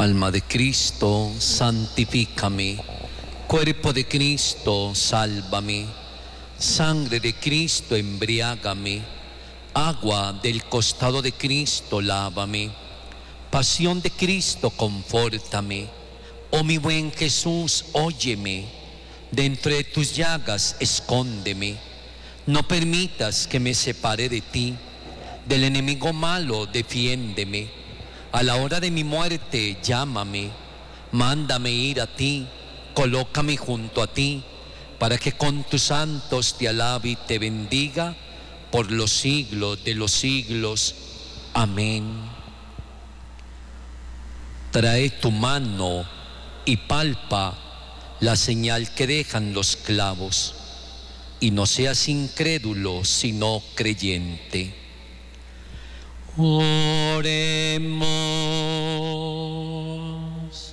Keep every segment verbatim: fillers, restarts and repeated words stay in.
Alma de Cristo, santifícame. Cuerpo de Cristo, sálvame. Sangre de Cristo, embriágame. Agua del costado de Cristo, lávame. Pasión de Cristo, confórtame. Oh mi buen Jesús, óyeme. Dentro de tus llagas, escóndeme. No permitas que me separe de ti. Del enemigo malo, defiéndeme. A la hora de mi muerte, llámame. Mándame ir a ti. Colócame junto a ti, para que con tus santos te alabe y te bendiga por los siglos de los siglos. Amén. Trae tu mano y palpa la señal que dejan los clavos, y no seas incrédulo, sino creyente. Oremos.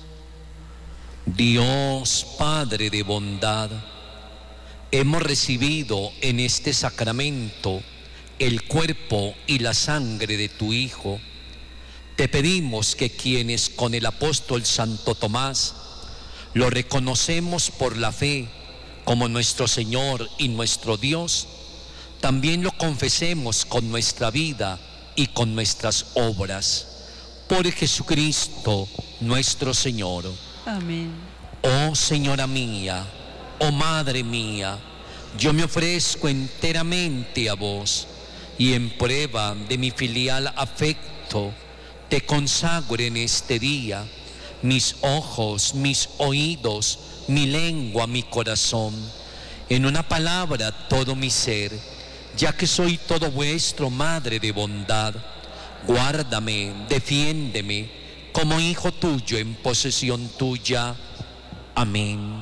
Dios Padre de bondad, hemos recibido en este sacramento el cuerpo y la sangre de tu Hijo. Te pedimos que quienes con el apóstol Santo Tomás lo reconocemos por la fe como nuestro Señor y nuestro Dios, también lo confesemos con nuestra vida y con nuestras obras. Por Jesucristo nuestro Señor. Amén. Oh Señora mía, oh Madre mía, yo me ofrezco enteramente a vos, y en prueba de mi filial afecto, te consagro en este día mis ojos, mis oídos, mi lengua, mi corazón, en una palabra todo mi ser, ya que soy todo vuestro, Madre de bondad. Guárdame, defiéndeme, como hijo tuyo en posesión tuya. Amén.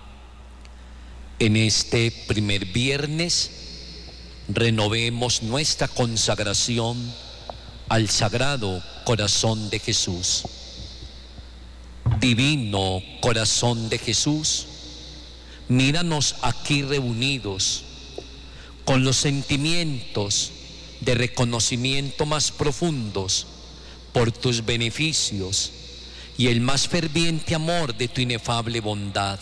En este primer viernes renovemos nuestra consagración al Sagrado Corazón de Jesús. Divino Corazón de Jesús, míranos aquí reunidos con los sentimientos de reconocimiento más profundos por tus beneficios y el más ferviente amor de tu inefable bondad.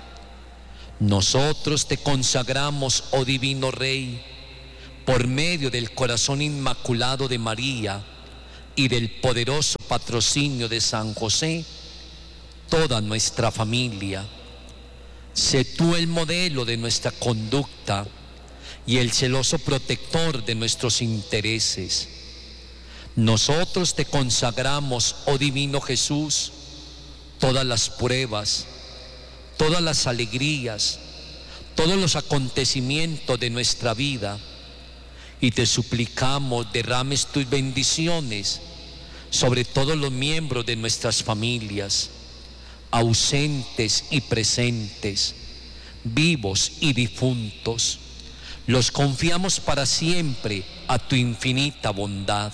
Nosotros te consagramos, oh Divino Rey, por medio del corazón inmaculado de María y del poderoso patrocinio de San José, toda nuestra familia. Sé tú el modelo de nuestra conducta y el celoso protector de nuestros intereses. Nosotros te consagramos, oh Divino Jesús, todas las pruebas, todas las alegrías, todos los acontecimientos de nuestra vida, y te suplicamos derrames tus bendiciones sobre todos los miembros de nuestras familias, ausentes y presentes, vivos y difuntos. Los confiamos para siempre a tu infinita bondad.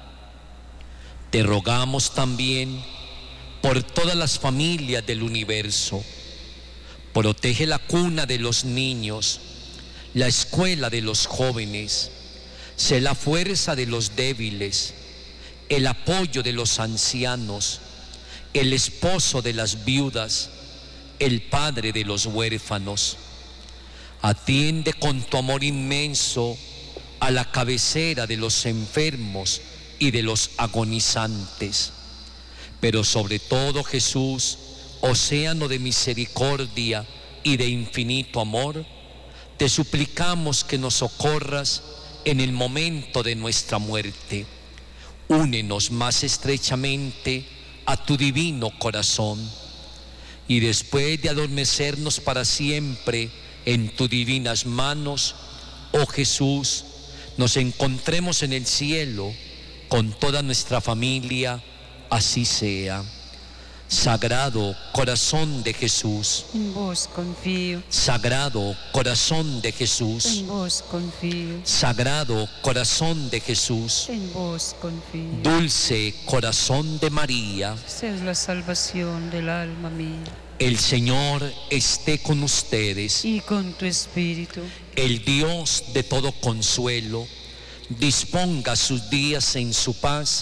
Te rogamos también por todas las familias del universo. Protege la cuna de los niños, la escuela de los jóvenes. Sé la fuerza de los débiles, el apoyo de los ancianos, el esposo de las viudas, el padre de los huérfanos. Atiende con tu amor inmenso a la cabecera de los enfermos y de los agonizantes. Pero sobre todo, Jesús, océano de misericordia y de infinito amor, te suplicamos que nos socorras en el momento de nuestra muerte. Únenos más estrechamente a tu divino corazón, y después de adormecernos para siempre en tus divinas manos, oh Jesús, nos encontremos en el cielo con toda nuestra familia. Así sea. Sagrado Corazón de Jesús, en vos confío. Sagrado Corazón de Jesús, En vos confío. Sagrado Corazón de Jesús, En vos confío. Dulce Corazón de María, Seas la salvación del alma mía. el Señor esté con ustedes. Y con tu espíritu. El Dios de todo consuelo disponga sus días en su paz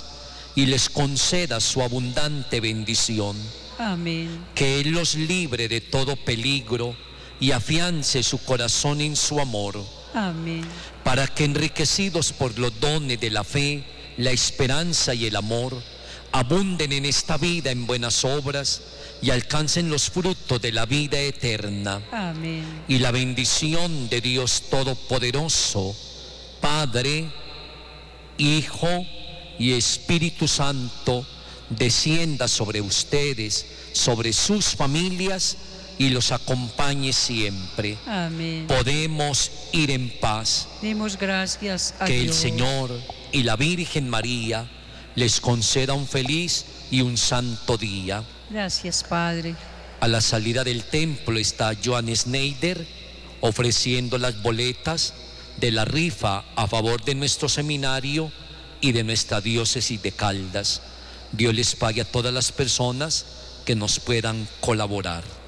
y les conceda su abundante bendición. Amén. Que Él los libre de todo peligro y afiance su corazón en su amor, Amén. para que, enriquecidos por los dones de la fe, la esperanza y el amor, abunden en esta vida en buenas obras y alcancen los frutos de la vida eterna. Amén. Y la bendición de Dios Todopoderoso, Padre, Hijo y Espíritu Santo, descienda sobre ustedes, sobre sus familias y los acompañe siempre. Amén. Podemos ir en paz. Demos gracias a Que el Dios. Señor y la Virgen María les conceda un feliz y un santo día. Gracias, Padre. A la salida del templo está Joan Schneider ofreciendo las boletas de la rifa a favor de nuestro seminario y de nuestra diócesis de Caldas. Dios les pague a todas las personas que nos puedan colaborar.